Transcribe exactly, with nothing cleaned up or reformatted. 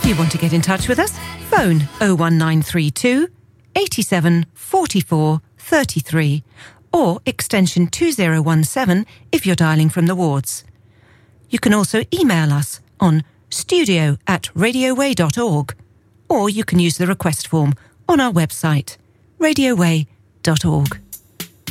you want to get in touch with us, phone oh one nine three two, eighty-seven, forty-four, thirty-three or extension two oh one seven if you're dialling from the wards. You can also email us on studio at radioway dot org, or you can use the request form on our website, radioway dot org.